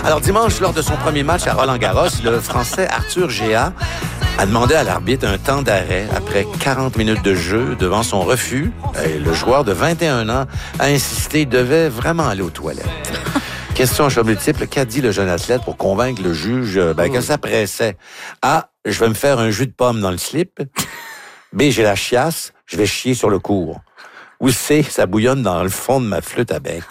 Alors, dimanche, lors de son premier match à Roland-Garros, le Français Arthur Géa a demandé à l'arbitre un temps d'arrêt après 40 minutes de jeu devant son refus. Et le joueur de 21 ans a insisté, il devait vraiment aller aux toilettes. Question à choix multiple, qu'a dit le jeune athlète pour convaincre le juge que ça pressait? A, je vais me faire un jus de pomme dans le slip. B, j'ai la chiasse, je vais chier sur le cours. Ou C, ça bouillonne dans le fond de ma flûte à bec.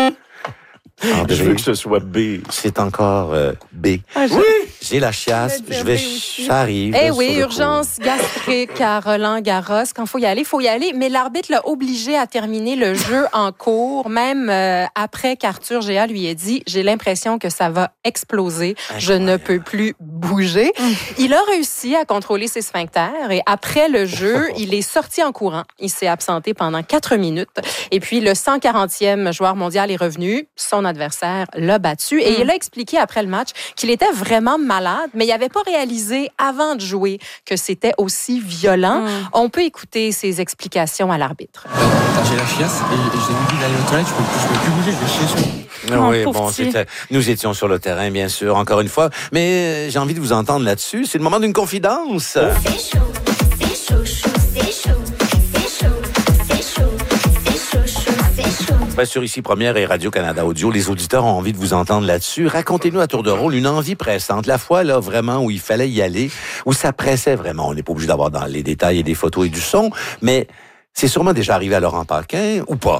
André, je veux que ce soit B. C'est encore B. Oui! J'ai la chiasse, ça arrive. Eh oui, urgence gastrique à Roland-Garros. Quand faut y aller. Mais l'arbitre l'a obligé à terminer le jeu en cours, même après qu'Arthur Géa lui ait dit « J'ai l'impression que ça va exploser. Je ne peux plus bouger. » Il a réussi à contrôler ses sphincters et après le jeu, il est sorti en courant. Il s'est absenté pendant 4 minutes. Et puis, le 140e joueur mondial est revenu. Son adversaire l'a battu. Et il a expliqué après le match qu'il était vraiment malade, mais il n'avait pas réalisé avant de jouer que c'était aussi violent. On peut écouter ses explications à l'arbitre. J'ai la chiasse et j'ai envie d'aller aux toilettes, je peux plus bouger, je vais chier sur... Oui, bon, nous étions sur le terrain, bien sûr, encore une fois, mais j'ai envie de vous entendre là-dessus. C'est le moment d'une confidence. C'est chaud, c'est chaud, chaud, c'est chaud, c'est chaud, c'est chaud, c'est chaud, chaud, c'est chaud. Bien sûr, ici, Première et Radio-Canada Audio, les auditeurs ont envie de vous entendre là-dessus. Racontez-nous à tour de rôle une envie pressante. La fois, là, vraiment, où il fallait y aller, où ça pressait vraiment. On n'est pas obligé d'avoir dans les détails et des photos et du son, mais c'est sûrement déjà arrivé à Laurent Paquin, ou pas?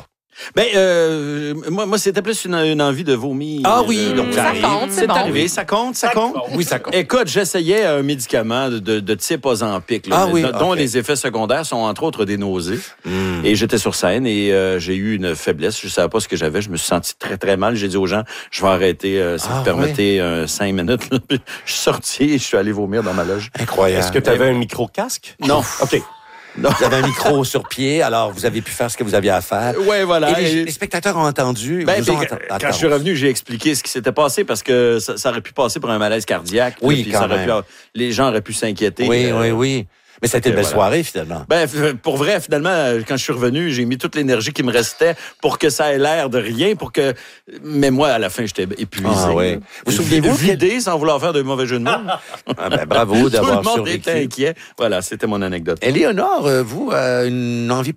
Moi, c'était plus une envie de vomir. Ah oui, donc ça compte, c'est bon. arrivé, ça compte. Oui, ça compte. Écoute, j'essayais un médicament de type Ozempic, dont les effets secondaires sont entre autres des nausées. Et j'étais sur scène et j'ai eu une faiblesse. Je savais pas ce que j'avais. Je me suis senti très, très mal. J'ai dit aux gens, je vais arrêter, si vous permettez, 5 minutes. Je suis sorti et je suis allé vomir dans ma loge. Incroyable. Est-ce que tu avais un micro-casque? Non. OK. Non. Vous avez un micro sur pied, alors vous avez pu faire ce que vous aviez à faire. Oui, voilà. Et les spectateurs ont entendu. Quand je suis revenu, j'ai expliqué ce qui s'était passé parce que ça aurait pu passer pour un malaise cardiaque. Oui, puis quand même. Les gens auraient pu s'inquiéter. Oui. Mais ça a été une belle soirée, finalement. Pour vrai, finalement, quand je suis revenu, j'ai mis toute l'énergie qui me restait pour que ça ait l'air de rien, mais moi, à la fin, j'étais épuisé. Oui. Vous souvenez-vous? Vidé sans vouloir faire de mauvais jeu de mots. Bravo d'avoir survécu. Tout le monde était inquiet. Voilà, c'était mon anecdote. Éléonore, vous, une envie